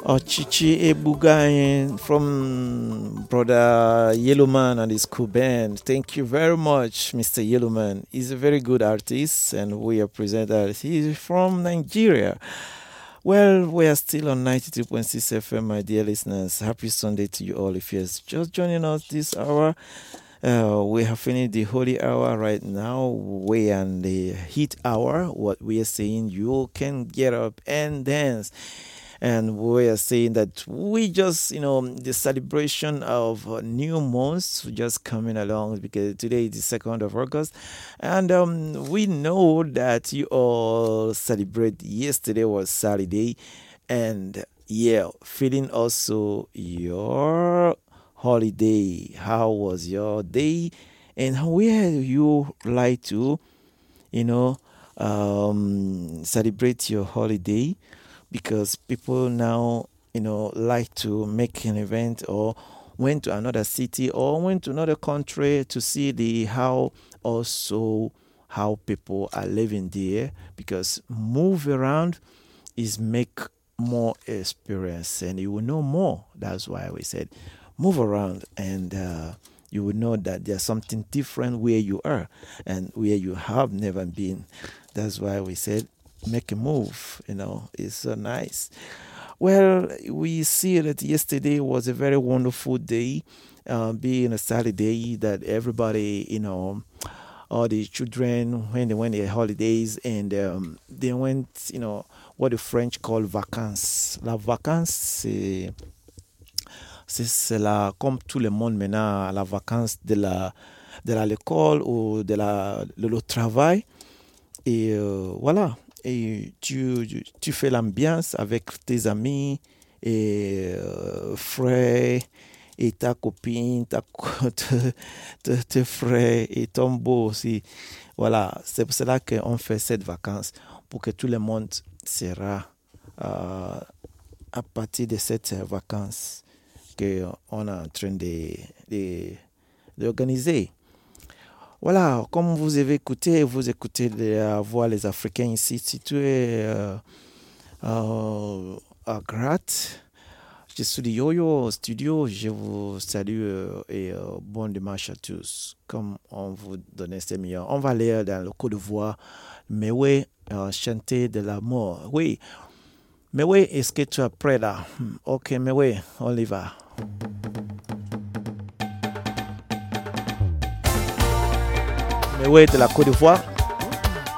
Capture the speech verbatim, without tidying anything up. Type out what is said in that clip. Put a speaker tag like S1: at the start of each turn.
S1: Ochichi Ebugain from Brother Yellowman and his cool band. Thank you very much, Mister Yellowman. He's a very good artist and we are presenters. He's from Nigeria. Well, we are still on ninety-two point six F M, my dear listeners. Happy Sunday to you all. If you're just joining us this hour, uh, we have finished the holy hour right now. We are in the heat hour. What we are saying, you can get up and dance. And we are saying that we just, you know, the celebration of uh, new months just coming along because today is the second of August. And um, we know that you all celebrate. Yesterday was Saturday. And yeah, feeling also your holiday. How was your day? And where you like to, you know, um, celebrate your holiday? Because people now, you know, like to make an event or went to another city or went to another country to see the how also how people are living there. Because move around is make more experience and you will know more. That's why we said move around and uh, you will know that there's something different where you are and where you have never been. That's why we said make a move, you know, it's so nice. Well, we see that yesterday was a very wonderful day, uh, being a Saturday that everybody, you know, all the children, when they went their holidays and um, they went, you know, what the French call vacances. La vacance, c'est, c'est, c'est la, comme tout le monde maintenant, la vacance de la, de la l'école ou de la, de le travail. Et euh, voilà. Et tu, tu fais l'ambiance avec tes amis et euh, frères et ta copine, ta, tes, tes frères et ton beau aussi. Voilà, c'est pour cela qu'on fait cette vacance, pour que tout le monde sera euh, à partir de cette vacance qu'on est en train de, de, d'organiser. Voilà, comme vous avez écouté, vous écoutez la voix les Africains ici situés euh, euh, à Gratte. Je suis de Yo-Yo au studio, je vous salue euh, et euh, bon dimanche à tous. Comme on vous donnait ces meilleurs, on va aller dans le coup de voix, mais oui, euh, chanter de l'amour. Oui, mais oui, est-ce que tu es prêt là? Ok, mais oui, on y va. Mais oui, de la Côte d'Ivoire.